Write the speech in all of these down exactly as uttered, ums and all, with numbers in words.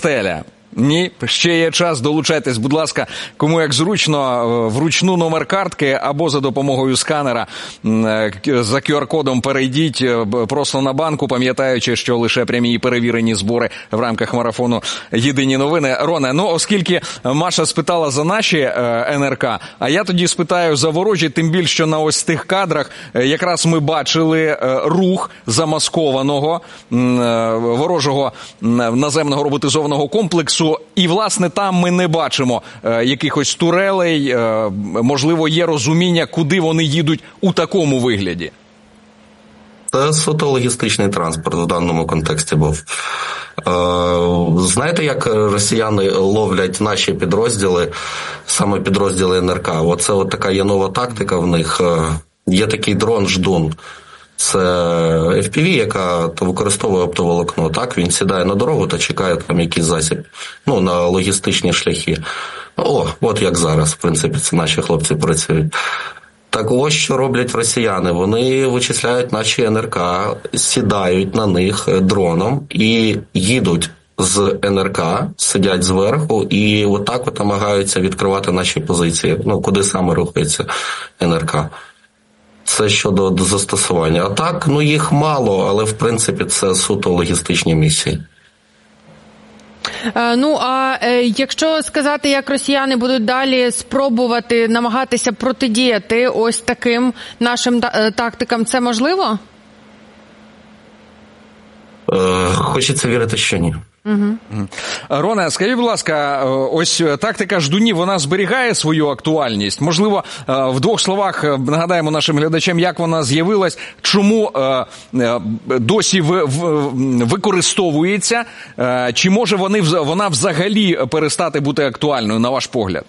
стеля. Ні, ще є час, долучайтесь, будь ласка, кому як зручно, вручну номер картки або за допомогою сканера за ку ар-кодом перейдіть просто на банку, пам'ятаючи, що лише прямі і перевірені збори в рамках марафону «Єдині новини». Роне, ну оскільки Маша спитала за наші ен ер ка, а я тоді спитаю за ворожі, тим більше, що на ось тих кадрах якраз ми бачили рух замаскованого ворожого наземного роботизованого комплексу. І, власне, там ми не бачимо е, якихось турелей, е, можливо, є розуміння, куди вони їдуть у такому вигляді. Це суто логістичний транспорт в даному контексті був. Е, знаєте, як росіяни ловлять наші підрозділи, саме підрозділи ен ер ка? Оце от така є нова тактика в них. Є такий дрон «Ждун». Це еф пі ві, яка використовує оптоволокно. Так, він сідає на дорогу та чекає там якийсь засіб, ну, на логістичні шляхи. О, от як зараз, в принципі, це наші хлопці працюють. Так ось, що роблять росіяни. Вони вичисляють наші ен ер ка, сідають на них дроном і їдуть з ен ер ка, сидять зверху і отак от намагаються відкривати наші позиції, ну, куди саме рухається ен ер ка. Це щодо до застосування. А так, ну їх мало, але в принципі це суто логістичні місії. Ну, а якщо сказати, як росіяни будуть далі спробувати намагатися протидіяти ось таким нашим тактикам, це можливо? Хочеться вірити, що ні. Угу. Роне, скажіть, будь ласка, ось тактика ждунів, вона зберігає свою актуальність? Можливо, в двох словах нагадаємо нашим глядачам, як вона з'явилась, чому досі використовується, чи може вони, вона взагалі перестати бути актуальною, на ваш погляд?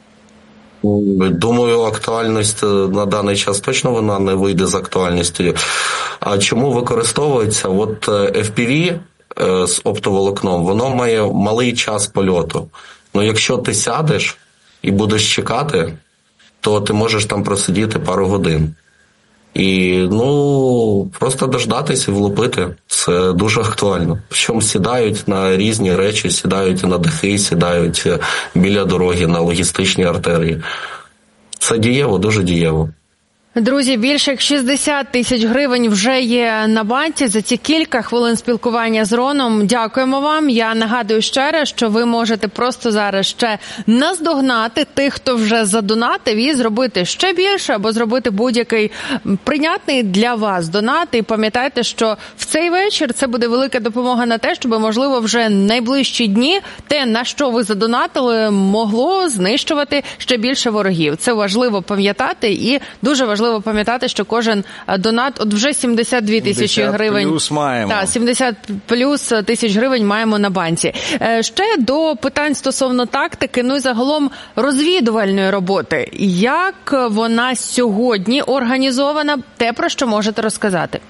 Думаю, актуальність на даний час точно вона не вийде з актуальністю. А чому використовується? От еф пі ві з оптоволокном, воно має малий час польоту. Ну, якщо ти сядеш і будеш чекати, то ти можеш там просидіти пару годин. І, ну, просто дождатися і влупити. Це дуже актуально. Причому сідають на різні речі, сідають на дахи, сідають біля дороги, на логістичні артерії. Це дієво, дуже дієво. Друзі, більше як шістдесят тисяч гривень вже є на банці за ці кілька хвилин спілкування з Роном. Дякуємо вам. Я нагадую ще раз, що ви можете просто зараз ще наздогнати тих, хто вже задонатив, і зробити ще більше, або зробити будь-який прийнятний для вас донат. І пам'ятайте, що в цей вечір це буде велика допомога на те, щоб, можливо, вже найближчі дні те, на що ви задонатили, могло знищувати ще більше ворогів. Це важливо пам'ятати і дуже важливо Важливо пам'ятати, що кожен донат, от вже сімдесят дві тисячі гривень. Плюс маємо. Так, сімдесят плюс тисяч гривень маємо на банці. Ще до питань стосовно тактики, ну і загалом розвідувальної роботи. Як вона сьогодні організована? Те, про що можете розказати?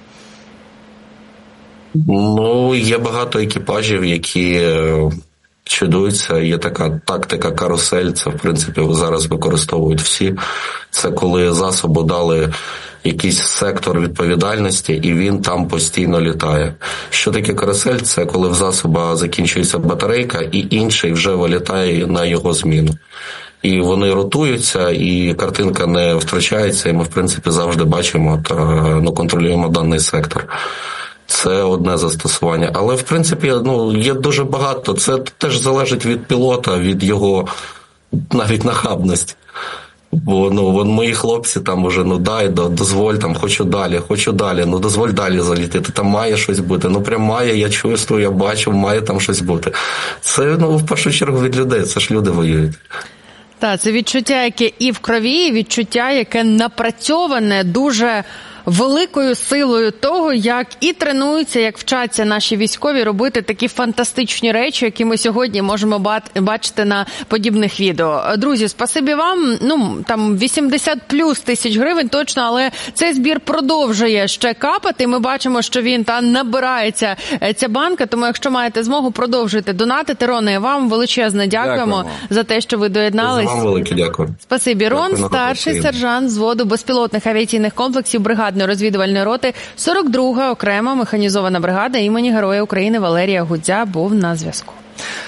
Ну, є багато екіпажів, які чудуються. Є така тактика карусель, це, в принципі, зараз використовують всі. Це коли засобу дали якийсь сектор відповідальності, і він там постійно літає. Що таке карусель? Це коли в засоба закінчується батарейка, і інший вже вилітає на його зміну. І вони ротуються, і картинка не втрачається, і ми, в принципі, завжди бачимо та ну, контролюємо даний сектор. Це одне застосування. Але, в принципі, ну, є дуже багато. Це теж залежить від пілота, від його навіть нахабності. Бо, ну, вон мої хлопці там уже, ну, дай, дозволь, там, хочу далі, хочу далі, ну, дозволь далі залітити, там має щось бути. Ну, прям має, я чувствую, я бачу, має там щось бути. Це, ну, в першу чергу від людей, це ж люди воюють. Так, це відчуття, яке і в крові, і відчуття, яке напрацьоване дуже великою силою того, як і тренуються, як вчаться наші військові робити такі фантастичні речі, які ми сьогодні можемо бачити на подібних відео. Друзі, спасибі вам. Ну, там вісімдесят плюс тисяч гривень точно, але цей збір продовжує ще капати. Ми бачимо, що він та набирається, ця банка, тому якщо маєте змогу, продовжуйте донатити. Роне, вам величезне дякуємо, дякуємо за те, що ви доєднались. Вам велике дякую. Спасибі. Рон, старший сержант взводу безпілотних авіаційних комплексів бригади розвідувальної роти, сорок друга окрема механізована бригада імені Героя України Валерія Гудзя був на зв'язку.